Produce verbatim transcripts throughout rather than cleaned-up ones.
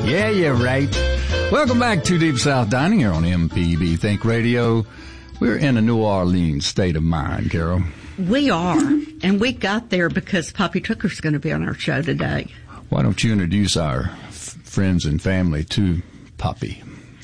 Yeah, you're right. Welcome back to Deep South Dining here on M P B Think Radio. We're in a New Orleans state of mind, Carol. We are, and we got there because Poppy Tooker's going to be on our show today. Why don't you introduce our f- friends and family to Poppy?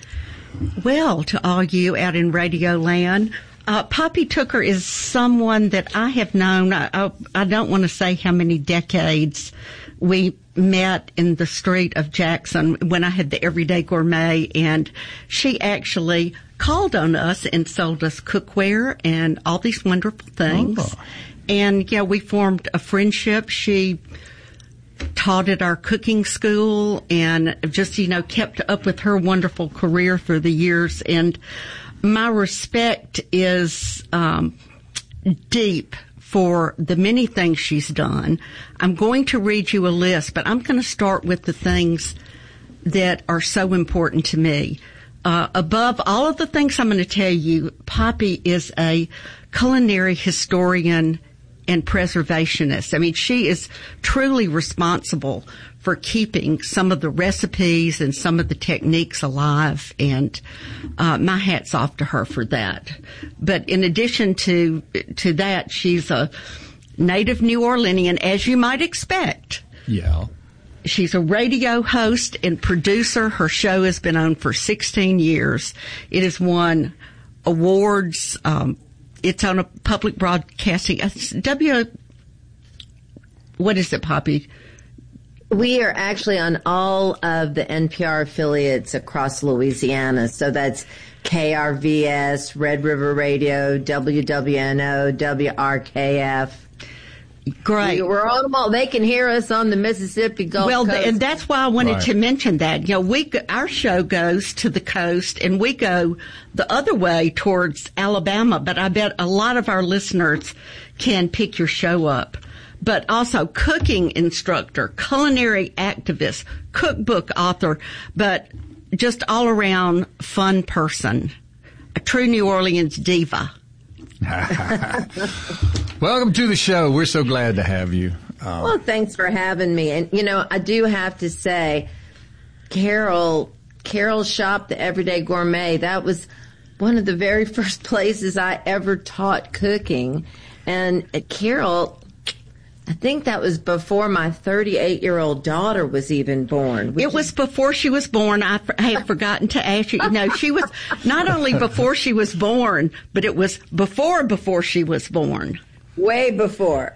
Well, to all you out in Radio Land, uh, Poppy Tooker is someone that I have known, I, I, I don't want to say how many decades. We met in the street of Jackson when I had the Everyday Gourmet, and she actually called on us and sold us cookware and all these wonderful things. Oh. And, yeah, we formed a friendship. She taught at our cooking school and just, you know, kept up with her wonderful career through the years. And my respect is um, deep for the many things she's done. I'm going to read you a list, but I'm going to start with the things that are so important to me. Uh, above all of the things I'm going to tell you, Poppy is a culinary historian and preservationist. I mean, she is truly responsible for keeping some of the recipes and some of the techniques alive, and uh, my hat's off to her for that. But in addition to to that, she's a native New Orleanian, as you might expect. Yeah. She's a radio host and producer. Her show has been on for sixteen years. It has won awards. Um, it's on a public broadcasting. W. What is it, Poppy? We are actually on all of the N P R affiliates across Louisiana. So that's K R V S, Red River Radio, W W N O, W R K F. Great. We're on them all. They can hear us on the Mississippi Gulf well, Coast. Well, and that's why I wanted right. to mention that. You know, we our show goes to the coast, and we go the other way towards Alabama. But I bet a lot of our listeners can pick your show up. But also cooking instructor, culinary activist, cookbook author, but just all around fun person, a true New Orleans diva. Welcome to the show. We're so glad to have you. Um, well, thanks for having me. And, you know, I do have to say, Carol, Carol's shop, the Everyday Gourmet, that was one of the very first places I ever taught cooking. And uh, Carol, I think that was before my thirty-eight-year-old daughter was even born. It was before she was born. I, I had forgotten to ask you. You know, she was not only before she was born, but it was before before she was born. Way before.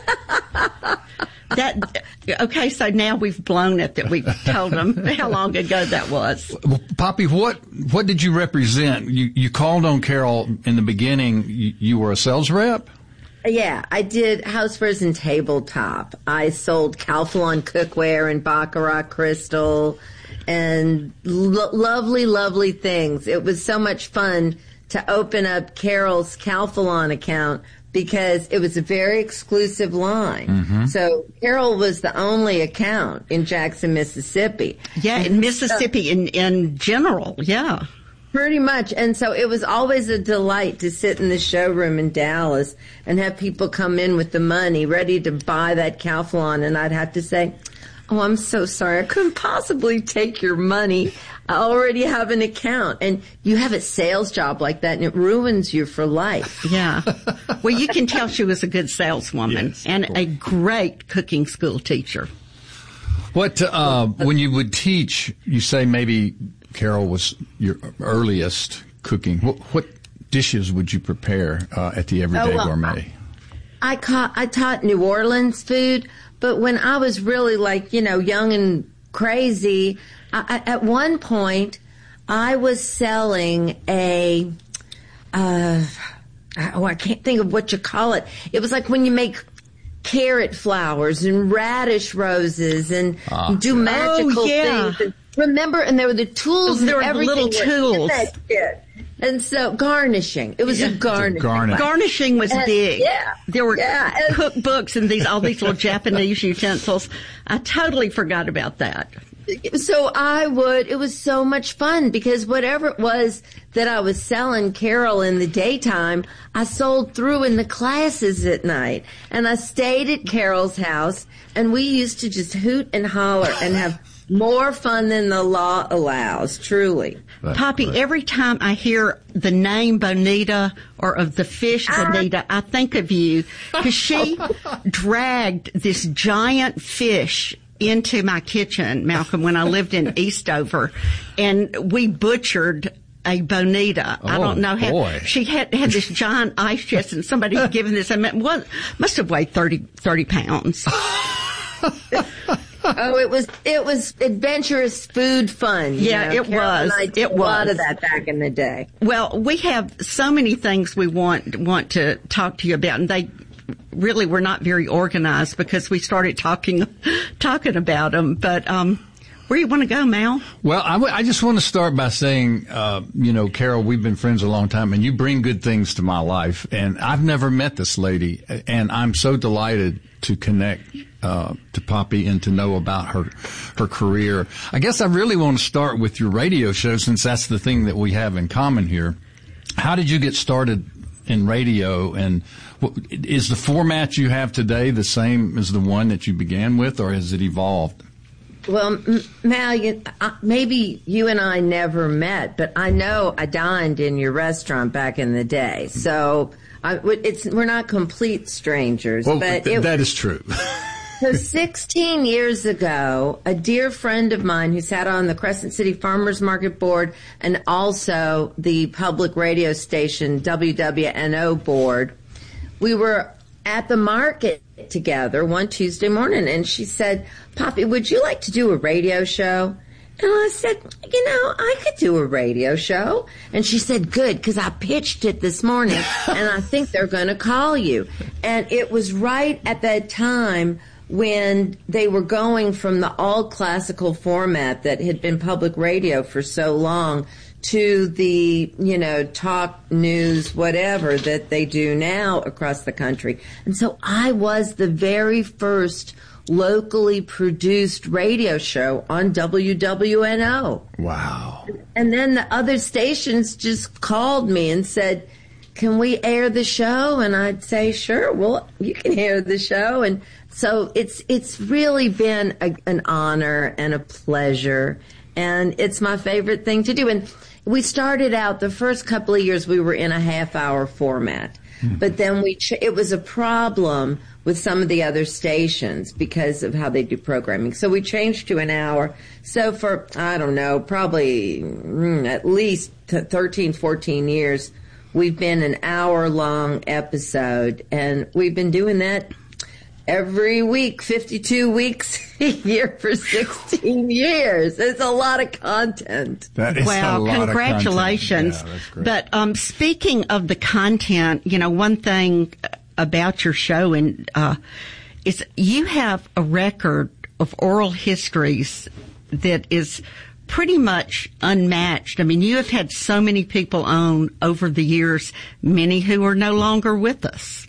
That okay, so now we've blown it that we've told them how long ago that was. Well, Poppy, what what did you represent? You you called on Carol in the beginning. You, you were a sales rep? Yeah, I did housewares and tabletop. I sold Calphalon cookware and Baccarat crystal and lo- lovely, lovely things. It was so much fun to open up Carol's Calphalon account because it was a very exclusive line. Mm-hmm. So Carol was the only account in Jackson, Mississippi. Yeah, in Mississippi so, in, in general, yeah. Pretty much. And so it was always a delight to sit in the showroom in Dallas and have people come in with the money ready to buy that Calphalon. And I'd have to say, oh, I'm so sorry. I couldn't possibly take your money. I already have an account. And you have a sales job like that and it ruins you for life. Yeah. Well, you can tell she was a good saleswoman yes, and a great cooking school teacher. What, uh, when you would teach, you say maybe Carol was your earliest cooking. What, what dishes would you prepare uh, at the Everyday oh, well, Gourmet? I, I, ca- I taught New Orleans food, but when I was really like, you know, young and crazy, I, I, at one point I was selling a, uh, oh, I can't think of what you call it. It was like when you make carrot flowers and radish roses and ah, do magical oh, yeah. things. And remember, and there were the tools. There and were little tools. And so garnishing. It was yeah. a garnishing. Garnish. Garnishing was and, big. Yeah. There were yeah. cookbooks and these all these little Japanese utensils. I totally forgot about that. So I would, it was so much fun because whatever it was that I was selling Carol in the daytime, I sold through in the classes at night. And I stayed at Carol's house and we used to just hoot and holler and have More fun than the law allows, truly. Right, Poppy, right. Every time I hear the name Bonita or of the fish Bonita, I think of you because she dragged this giant fish into my kitchen, Malcolm, when I lived in Eastover, and we butchered a Bonita. Oh, I don't know how boy. She had had this giant ice chest, and somebody had given this. I mean, what must have weighed thirty, thirty pounds. Oh, it was it was adventurous food fun. You yeah, know? it Carol was. And I did it a was lot of that back in the day. Well, we have so many things we want want to talk to you about, and they really were not very organized because we started talking talking about them. But um, where do you want to go, Mal? Well, I, w- I just want to start by saying, uh, you know, Carol, we've been friends a long time, and you bring good things to my life. And I've never met this lady, and I'm so delighted to connect uh, to Poppy and to know about her her career. I guess I really want to start with your radio show, since that's the thing that we have in common here. How did you get started in radio, and what, is the format you have today the same as the one that you began with, or has it evolved? Well, Mal, you, uh, maybe you and I never met, but I know I dined in your restaurant back in the day. So I, it's we're not complete strangers. Well, but th- it, that is true. So sixteen years ago, a dear friend of mine who sat on the Crescent City Farmers Market Board and also the public radio station W W N O board, we were at the market together one Tuesday morning, and she said, Poppy, would you like to do a radio show? And I said, you know, I could do a radio show. And she said, good, because I pitched it this morning, and I think they're going to call you. And it was right at that time when they were going from the all-classical format that had been public radio for so long to the, you know, talk, news, whatever that they do now across the country. And so I was the very first locally produced radio show on W W N O. Wow. And then the other stations just called me and said, can we air the show? And I'd say, sure, well, you can air the show. And so it's it's really been a, an honor and a pleasure, and it's my favorite thing to do. And we started out, the first couple of years, we were in a half-hour format. Hmm. But then we ch- it was a problem with some of the other stations because of how they do programming. So we changed to an hour. So for, I don't know, probably mm, at least thirteen, fourteen years, we've been an hour-long episode, and we've been doing that every week, fifty-two weeks a year for sixteen years. It's a lot of content. That is wow, a lot congratulations. Of content. Yeah, that's great. But um, speaking of the content, you know, one thing about your show and uh, is you have a record of oral histories that is pretty much unmatched. I mean, you have had so many people on over the years, many who are no longer with us.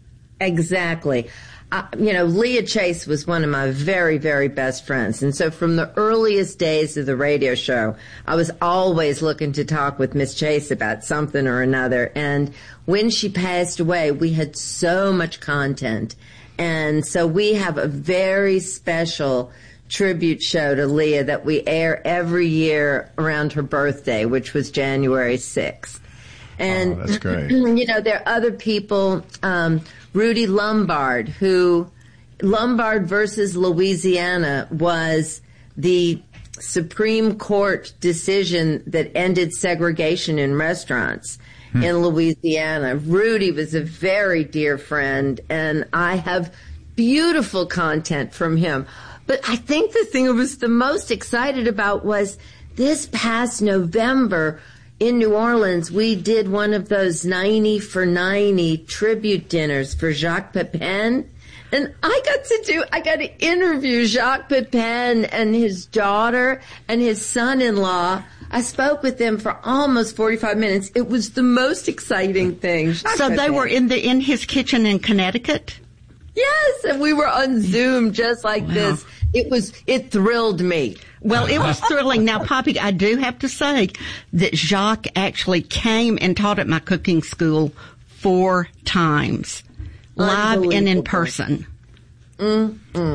Exactly. Uh, you know, Leah Chase was one of my very, very best friends. And so from the earliest days of the radio show, I was always looking to talk with Miss Chase about something or another. And when she passed away, we had so much content. And so we have a very special tribute show to Leah that we air every year around her birthday, which was January sixth. And, oh, that's great. You know, there are other people, um, Rudy Lombard, who, Lombard versus Louisiana was the Supreme Court decision that ended segregation in restaurants hmm. in Louisiana. Rudy was a very dear friend, and I have beautiful content from him. But I think the thing I was the most excited about was this past November, in New Orleans, we did one of those ninety for ninety tribute dinners for Jacques Pepin. And I got to do, I got to interview Jacques Pepin and his daughter and his son-in-law. I spoke with them for almost forty-five minutes. It was the most exciting thing. Jacques so Pepin. They were in the in his kitchen in Connecticut? Yes, and we were on Zoom just like wow. this. It was, it thrilled me. Well, it was thrilling. Now, Poppy, I do have to say that Jacques actually came and taught at my cooking school four times, live and in person. Mm-mm.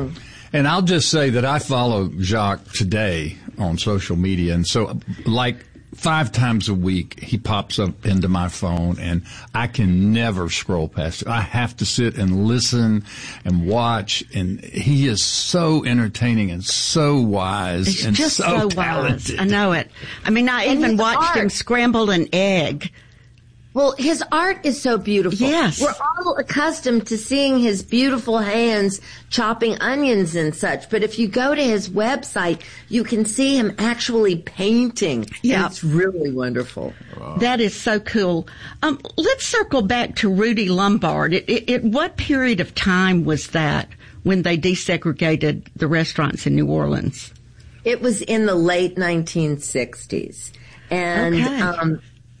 And I'll just say that I follow Jacques today on social media. And so, like, five times a week, he pops up into my phone, and I can never scroll past it. I have to sit and listen and watch, and he is so entertaining and so wise It's and just so, so talented. wise. I know it. I mean, I And even his watched art. him scramble an egg. Well, his art is so beautiful. Yes. We're all accustomed to seeing his beautiful hands chopping onions and such, but if you go to his website, you can see him actually painting. Yeah. And it's really wonderful. That is so cool. Um, let's circle back to Rudy Lombard. It, it, it, what period of time was that when they desegregated the restaurants in New Orleans? It was in the late nineteen sixties. And, Okay. um,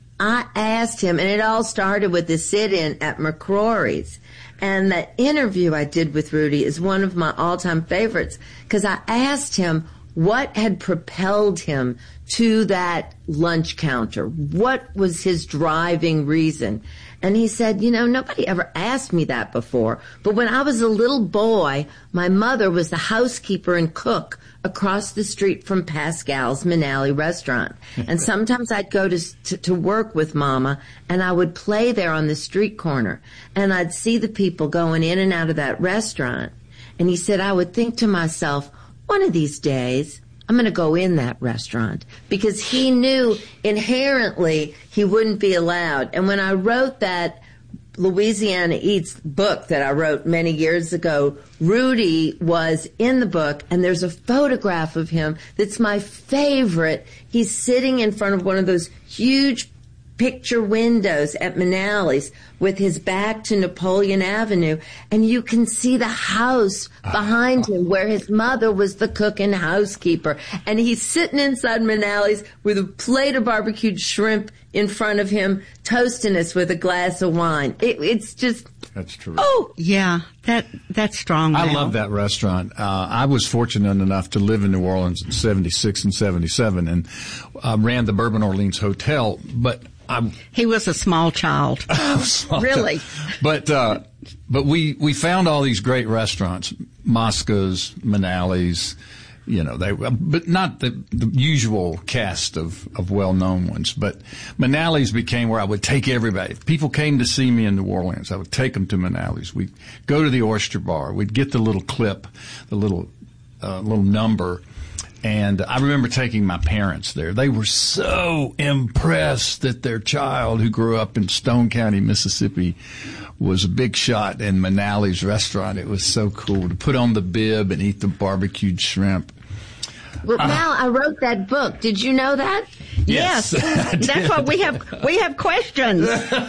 I asked him, and it all started with the sit-in at McCrory's. And that interview I did with Rudy is one of my all-time favorites because I asked him what had propelled him to that lunch counter. What was his driving reason? And he said, you know, nobody ever asked me that before. But when I was a little boy, my mother was the housekeeper and cook across the street from Pascal's Manali restaurant. And sometimes I'd go to, to to work with Mama, and I would play there on the street corner. And I'd see the people going in and out of that restaurant. And he said, I would think to myself, one of these days, I'm going to go in that restaurant. Because he knew inherently he wouldn't be allowed. And when I wrote that Louisiana Eats book that I wrote many years ago, Rudy was in the book, and there's a photograph of him that's my favorite. He's sitting in front of one of those huge picture windows at Manali's with his back to Napoleon Avenue, and you can see the house behind him where his mother was the cook and housekeeper. And he's sitting inside Manali's with a plate of barbecued shrimp in front of him, toasting us with a glass of wine. It, it's just... That's true. Oh, yeah, that that's strong. I now. love that restaurant. Uh, I was fortunate enough to live in New Orleans in seventy-six and seventy-seven and uh, ran the Bourbon Orleans Hotel, but I He was a small child. Really? But uh, but we we found all these great restaurants, Mosca's, Manali's, you know, they but not the, the usual cast of, of well-known ones. But Manali's became where I would take everybody. If people came to see me in New Orleans, I would take them to Manali's. We'd go to the Oyster Bar. We'd get the little clip, the little uh, little number. And I remember taking my parents there. They were so impressed that their child, who grew up in Stone County, Mississippi, was a big shot in Manali's restaurant. It was so cool to put on the bib and eat the barbecued shrimp. Well, Mal, I wrote that book. Did you know that? Yes, I that's did. why we have we have questions.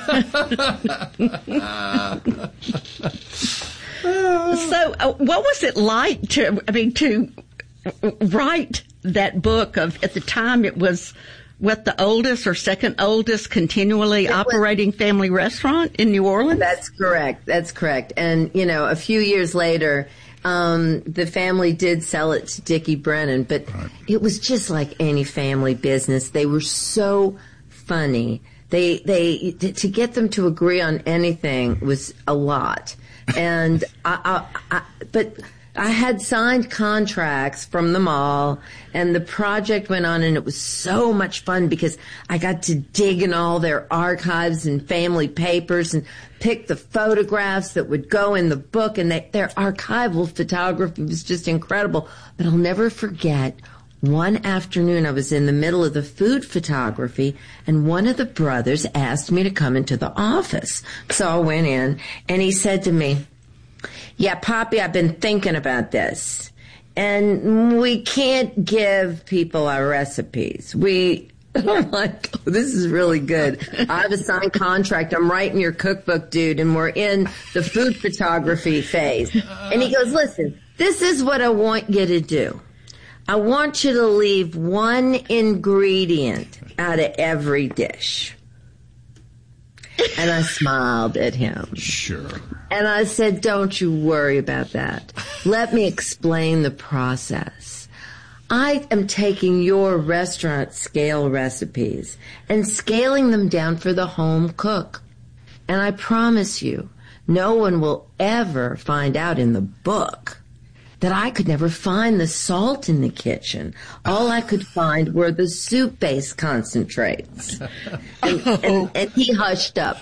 So, uh, what was it like to? I mean, to write that book of at the time it was what the oldest or second oldest continually was- operating family restaurant in New Orleans? That's correct. That's correct. And, you know, a few years later, um, the family did sell it to Dickie Brennan, but Right. it was just like any family business. They were so funny. They, they, to get them to agree on anything was a lot. And I, I, I, but I had signed contracts from them all, and the project went on, and it was so much fun because I got to dig in all their archives and family papers and pick the photographs that would go in the book, and they, their archival photography was just incredible. But I'll never forget, one afternoon I was in the middle of the food photography, and one of the brothers asked me to come into the office. So I went in, and he said to me, yeah, Poppy, I've been thinking about this. And we can't give people our recipes. We, I'm like, oh, this is really good. I have a signed contract. I'm writing your cookbook, dude, and we're in the food photography phase. And he goes, listen, this is what I want you to do. I want you to leave one ingredient out of every dish. And I smiled at him. Sure. And I said, don't you worry about that. Let me explain the process. I am taking your restaurant scale recipes and scaling them down for the home cook. And I promise you, no one will ever find out in the book that I could never find the salt in the kitchen. All I could find were the soup-based concentrates. And, and, and he hushed up.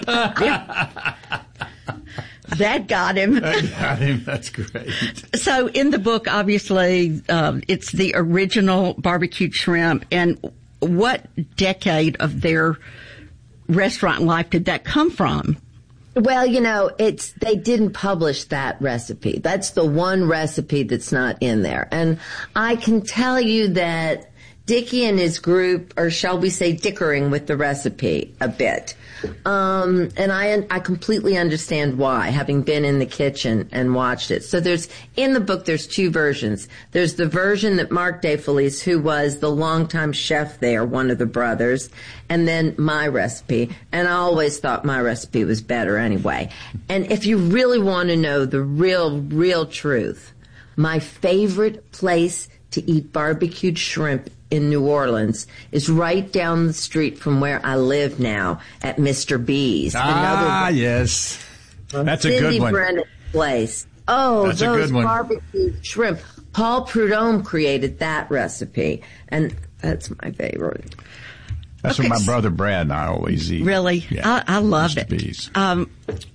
That got him. That got him. That's great. So in the book, obviously, um, it's the original barbecued shrimp. And what decade of their restaurant life did that come from? Well, you know, it's, they didn't publish that recipe. That's the one recipe that's not in there. And I can tell you that Dickie and his group, or shall we say dickering with the recipe a bit. Um, and I, I completely understand why, having been in the kitchen and watched it. So there's, in the book, there's two versions. There's the version that Mark DeFelice, who was the longtime chef there, one of the brothers, and then my recipe. And I always thought my recipe was better anyway. And if you really want to know the real, real truth, my favorite place to eat barbecued shrimp in New Orleans is right down the street from where I live now at Mister B's. Ah, Another yes. That's a Cindy good one. Brennan's place. Oh, That's a those good one. barbecued shrimp. Paul Prudhomme created that recipe, and that's my favorite. That's Okay. what my brother Brad and I always eat. Really? Yeah. I, I love Mister it. B's. Um,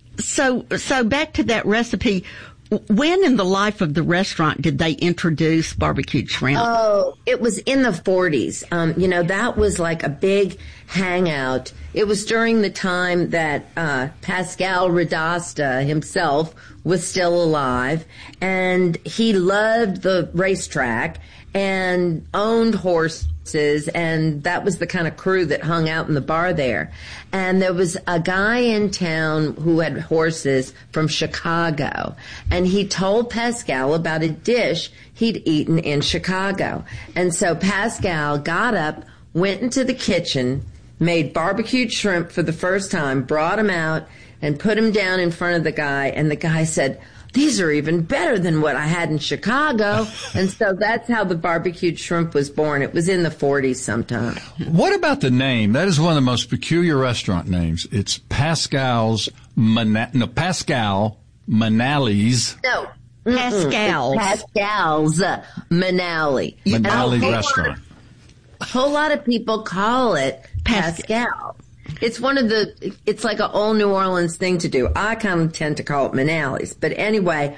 so, so back to that recipe. When in the life of the restaurant did they introduce barbecued shrimp? Oh, it was in the forties. Um, you know, that was like a big hangout. It was during the time that uh, Pascal Radasta himself was still alive, and he loved the racetrack and owned horses, and that was the kind of crew that hung out in the bar there. And there was a guy in town who had horses from Chicago, and he told Pascal about a dish he'd eaten in Chicago. And so Pascal got up, went into the kitchen, made barbecued shrimp for the first time, brought him out, and put him down in front of the guy, and the guy said, "These are even better than what I had in Chicago." And so that's how the barbecued shrimp was born. It was in the forties sometime. What about the name? That is one of the most peculiar restaurant names. It's Pascal's Mana- no Pascal Manalli's No. Pascal's. It's Pascal's Manali. Manali And a whole restaurant. lot of- A whole lot of people call it Pascal. Pascal. It's one of the, it's like an old New Orleans thing to do. I kind of tend to call it Manali's. But anyway,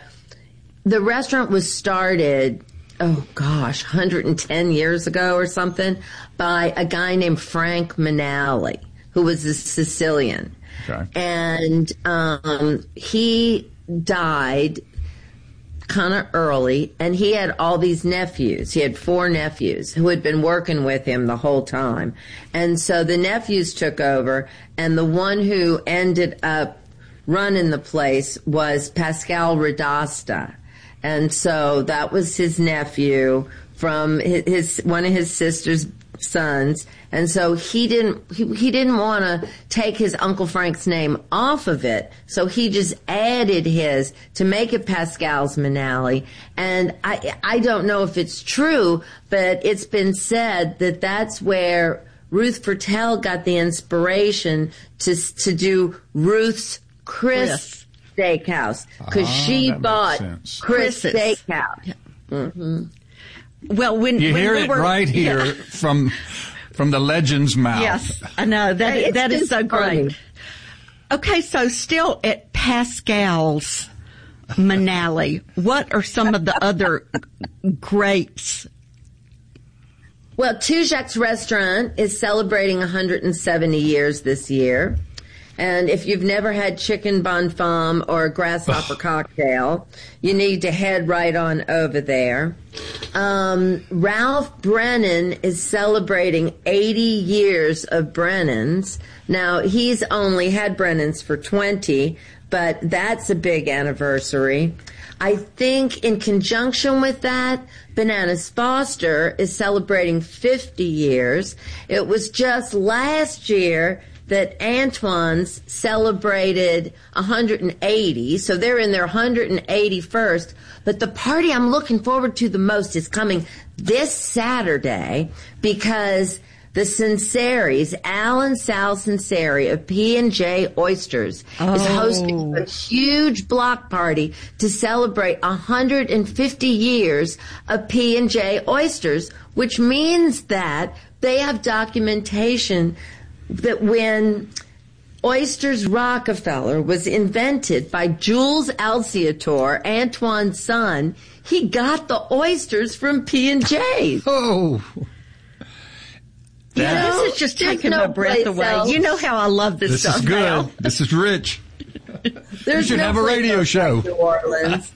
the restaurant was started, oh gosh, one hundred ten years ago or something, by a guy named Frank Manali, who was a Sicilian. Okay. And um, he died kind of early, and he had all these nephews. He had four nephews who had been working with him the whole time. And so the nephews took over, and the one who ended up running the place was Pascal Radasta. And so that was his nephew from his, his one of his sister's sons. And so he didn't he, he didn't want to take his Uncle Frank's name off of it, so he just added his to make it Pascal's Manali. And I I don't know if it's true, but it's been said that that's where Ruth Fertel got the inspiration to to do Ruth's Chris Steakhouse, because Ah, she that makes bought sense. Chris Chris's. Steakhouse. Yeah. hmm Well, when You when hear we it were- right here Yeah. from from the legend's mouth. Yes, I know that. It's that is just so funny. great. Okay, so still at Pascal's Manali, what are some of the other greats? Well, Tujague's restaurant is celebrating one hundred seventy years this year. And if you've never had chicken bon femme or a grasshopper cocktail, you need to head right on over there. Um, Ralph Brennan is celebrating eighty years of Brennan's. Now, he's only had Brennan's for twenty, but that's a big anniversary. I think in conjunction with that, Bananas Foster is celebrating fifty years. It was just last year that Antoine's celebrated one hundred eighty, so they're in their one hundred eighty-first. But the party I'm looking forward to the most is coming this Saturday, because The Sinceris, Al and Sal Sinceri of P and J Oysters, oh. is hosting a huge block party to celebrate one hundred fifty years of P and J Oysters, which means that they have documentation that when Oysters Rockefeller was invented by Jules Alciator, Antoine's son, he got the oysters from P and J. Oh. Yeah, know, this is just taking no my breath away. else. You know how I love this, This stuff is good. now. This is rich. There's you should no have a radio place show. like New Orleans.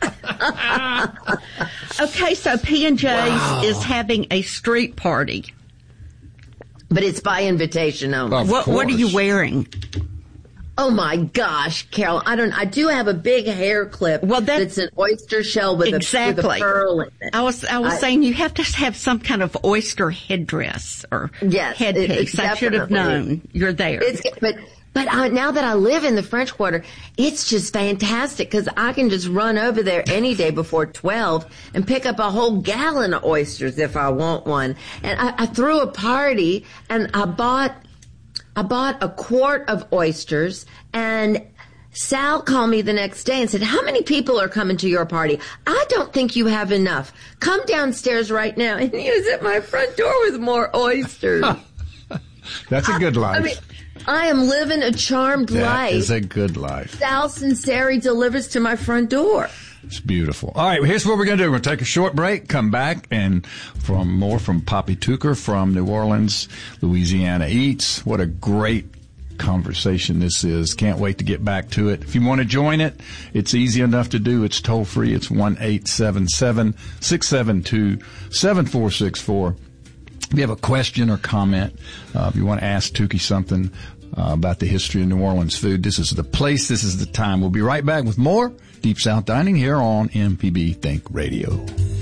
Okay, so P and J's Wow. is having a street party. But it's by invitation only. Of What What are you course. wearing? Oh my gosh, Carol! I don't. I do have a big hair clip. Well, that- that's an oyster shell with, Exactly. a, with a pearl in it. I was I was I- saying you have to have some kind of oyster headdress or Yes, it- headpiece. it's I should have definitely- known. You're there. It's but but I, now that I live in the French Quarter, it's just fantastic because I can just run over there any day before twelve and pick up a whole gallon of oysters if I want one. And I, I threw a party and I bought I bought a quart of oysters, and Sal called me the next day and said, "How many people are coming to your party? I don't think you have enough. Come downstairs right now." And he was at my front door with more oysters. That's a good life. I mean, I am living a charmed that life. is a good life. Sal Sinceri delivers to my front door. It's beautiful. All right, here's what we're going to do. We're going to take a short break, come back, and from more from Poppy Tucker from New Orleans, Louisiana Eats. What a great conversation this is. Can't wait to get back to it. If you want to join it, it's easy enough to do. It's toll free. It's one eight seven seven, six seven two, seven four six four. If you have a question or comment, uh, if you want to ask Tukey something uh, about the history of New Orleans food, this is the place, this is the time. We'll be right back with more Deep South Dining here on M P B Think Radio.